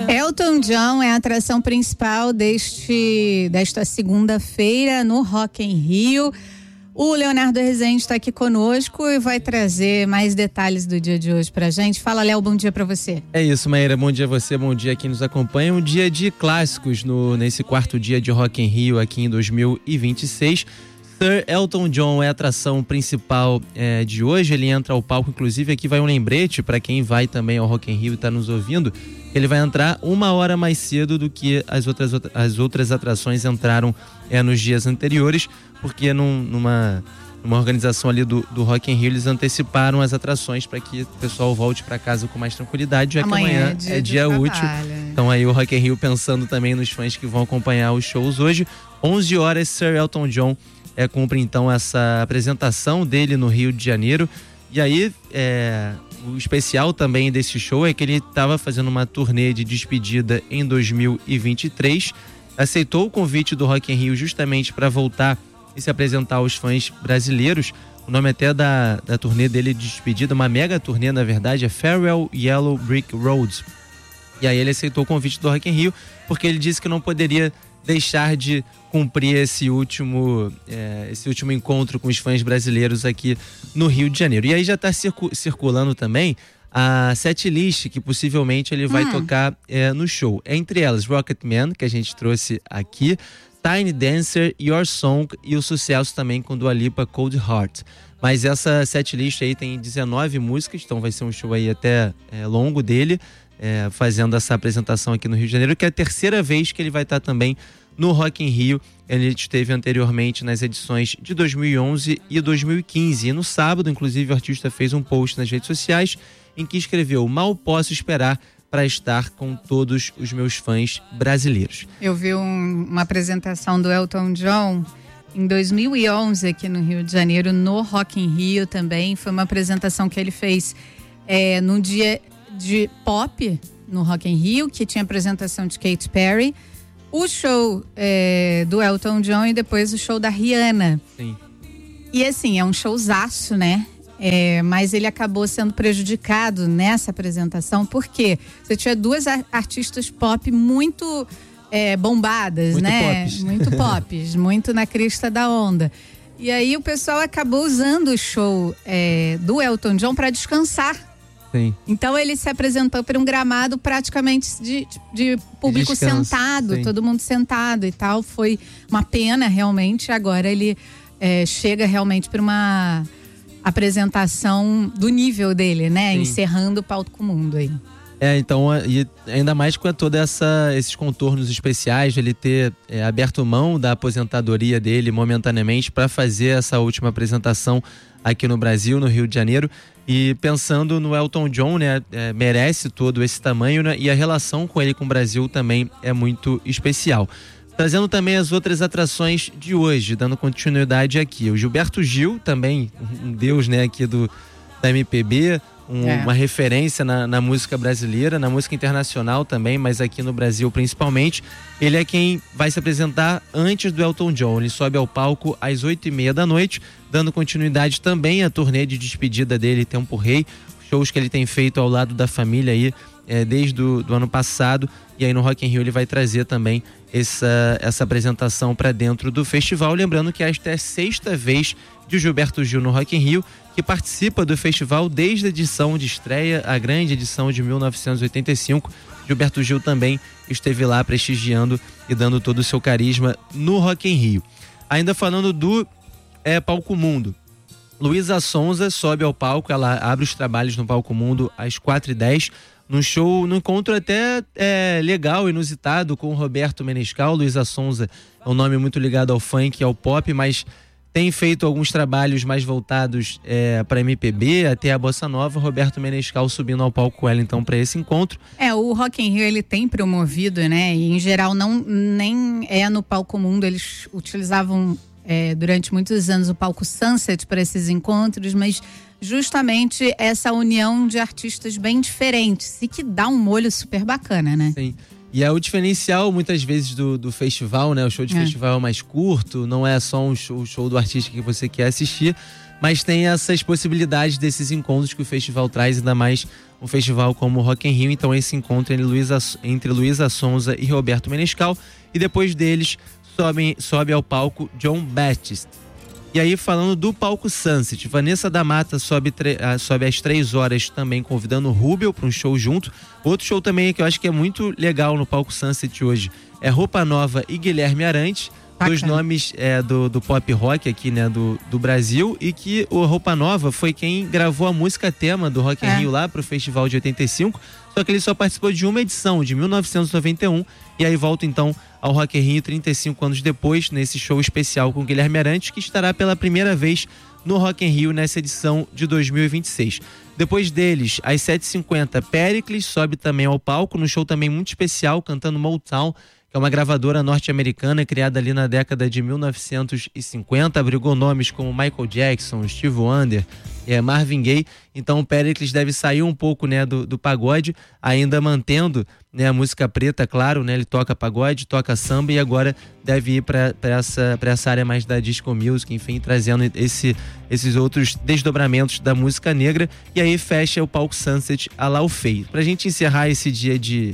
Elton John é a atração principal desta segunda-feira no Rock in Rio. O Leonardo Rezende está aqui conosco e vai trazer mais detalhes do dia de hoje pra gente. Fala, Léo, bom dia pra você. É isso, Maíra, bom dia a você, bom dia a quem nos acompanha. Um dia de clássicos nesse quarto dia de Rock in Rio aqui em 2026. Sir Elton John é a atração principal de hoje. Ele entra ao palco, inclusive aqui vai um lembrete para quem vai também ao Rock in Rio e está nos ouvindo. Ele vai entrar 1 hora mais cedo do que as outras atrações entraram nos dias anteriores, porque numa organização ali do Rock in Rio eles anteciparam as atrações para que o pessoal volte para casa com mais tranquilidade, já que amanhã é dia útil. Então aí o Rock in Rio pensando também nos fãs que vão acompanhar os shows hoje. 11 horas, Sir Elton John cumpre então essa apresentação dele no Rio de Janeiro. E aí o especial também desse show é que ele estava fazendo uma turnê de despedida em 2023, aceitou o convite do Rock in Rio justamente para voltar e se apresentar aos fãs brasileiros. O nome até da turnê dele de despedida, uma mega turnê na verdade, é Farewell Yellow Brick Road. E aí ele aceitou o convite do Rock in Rio porque ele disse que não poderia deixar de cumprir esse último encontro com os fãs brasileiros aqui no Rio de Janeiro. E aí já está circulando também a setlist que possivelmente ele vai tocar no show. Entre elas, Rocketman, que a gente trouxe aqui, Tiny Dancer, Your Song e o sucesso também com Dua Lipa, Cold Heart. Mas essa setlist aí tem 19 músicas, então vai ser um show aí até longo dele, fazendo essa apresentação aqui no Rio de Janeiro, que é a terceira vez que ele vai estar também no Rock in Rio. Ele esteve anteriormente nas edições de 2011 e 2015. E no sábado, inclusive, o artista fez um post nas redes sociais em que escreveu: mal posso esperar para estar com todos os meus fãs brasileiros. Eu vi uma apresentação do Elton John em 2011 aqui no Rio de Janeiro, no Rock in Rio também. Foi uma apresentação que ele fez num dia de pop no Rock in Rio, que tinha apresentação de Katy Perry, o show do Elton John e depois o show da Rihanna. Sim. E assim, é um showzaço, né? Mas ele acabou sendo prejudicado nessa apresentação porque você tinha duas artistas pop muito bombadas, muito né? Pops. Muito pops, muito na crista da onda. E aí o pessoal acabou usando o show do Elton John para descansar. Sim. Então ele se apresentou por um gramado praticamente de público sentado, sim. Todo mundo sentado e tal. Foi uma pena realmente. Agora ele chega realmente para uma apresentação do nível dele, né? Sim. Encerrando o palco mundo aí. Então, e ainda mais com todos esses contornos especiais, ele ter aberto mão da aposentadoria dele momentaneamente para fazer essa última apresentação aqui no Brasil, no Rio de Janeiro. E pensando no Elton John, né, merece todo esse tamanho, né, e a relação com ele com o Brasil também é muito especial. Trazendo também as outras atrações de hoje, dando continuidade aqui. O Gilberto Gil, também um deus, né, aqui da MPB, uma referência na música brasileira, na música internacional também, mas aqui no Brasil principalmente. Ele é quem vai se apresentar antes do Elton John. Ele sobe ao palco às 20h30 da noite, dando continuidade também à turnê de despedida dele, Tempo Rei, shows que ele tem feito ao lado da família aí desde o ano passado. E aí no Rock in Rio ele vai trazer também essa apresentação para dentro do festival. Lembrando que esta é a 6ª vez de Gilberto Gil no Rock in Rio, que participa do festival desde a edição de estreia, a grande edição de 1985. Gilberto Gil também esteve lá prestigiando e dando todo o seu carisma no Rock in Rio. Ainda falando do Palco Mundo, Luísa Sonza sobe ao palco, ela abre os trabalhos no Palco Mundo às 4h10, num encontro até legal, inusitado, com o Roberto Menescal. Luísa Sonza é um nome muito ligado ao funk e ao pop, mas tem feito alguns trabalhos mais voltados para MPB, até a Bossa Nova. Roberto Menescal subindo ao palco com ela, então, para esse encontro. O Rock in Rio, ele tem promovido, né? E, em geral, nem no Palco Mundo. Eles utilizavam, durante muitos anos, o palco Sunset para esses encontros, mas justamente essa união de artistas bem diferentes e que dá um molho super bacana, né? Sim. E é o diferencial, muitas vezes, do festival, né? O show de festival é mais curto, não é só o show do artista que você quer assistir, mas tem essas possibilidades desses encontros que o festival traz, ainda mais um festival como o Rock in Rio. Então esse encontro entre Luísa Sonza e Roberto Menescal, e depois deles sobe ao palco John Batiste. E aí, falando do palco Sunset, Vanessa da Mata sobe às 3 horas também, convidando o Rubel para um show junto. Outro show também que eu acho que é muito legal no palco Sunset hoje é Roupa Nova e Guilherme Arantes. Dois nomes do pop rock aqui, né, do Brasil, e que o Roupa Nova foi quem gravou a música tema do Rock in Rio lá pro festival de 85, só que ele só participou de uma edição, de 1991, e aí volta então ao Rock in Rio 35 anos depois, nesse show especial com Guilherme Arantes, que estará pela primeira vez no Rock in Rio nessa edição de 2026. Depois deles, às 7h50, Péricles sobe também ao palco, no show também muito especial, cantando Motown, que é uma gravadora norte-americana criada ali na década de 1950, abrigou nomes como Michael Jackson, Steve Wonder, Marvin Gaye. Então o Péricles deve sair um pouco, né, do pagode, ainda mantendo, né, a música preta, claro, né, ele toca pagode, toca samba, e agora deve ir para essa área mais da disco music, enfim, trazendo esses outros desdobramentos da música negra. E aí fecha o palco Sunset a lá o Feio. Pra gente encerrar esse dia de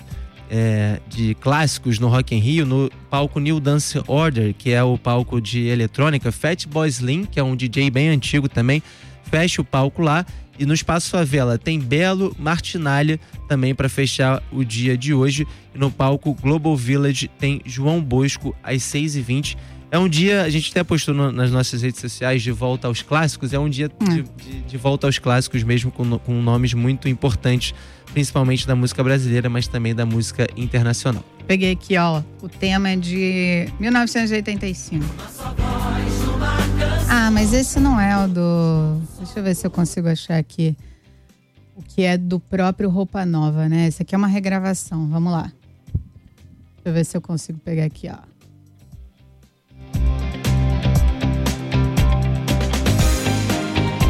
clássicos no Rock in Rio, no palco New Dance Order, que é o palco de eletrônica, Fatboy Slim, que é um DJ bem antigo também, fecha o palco lá. E no Espaço Favela tem Belo Martinalha também para fechar o dia de hoje. E no palco Global Village tem João Bosco às 6h20. É um dia, a gente até postou nas nossas redes sociais, de volta aos clássicos. É um dia de volta aos clássicos mesmo, com nomes muito importantes, principalmente da música brasileira, mas também da música internacional. Peguei aqui, ó, o tema é de 1985. Ah, mas esse não é o do... Deixa eu ver se eu consigo achar aqui o que é do próprio Roupa Nova, né? Esse aqui é uma regravação, vamos lá. Deixa eu ver se eu consigo pegar aqui, ó.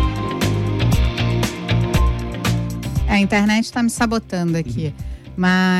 A internet tá me sabotando aqui, mas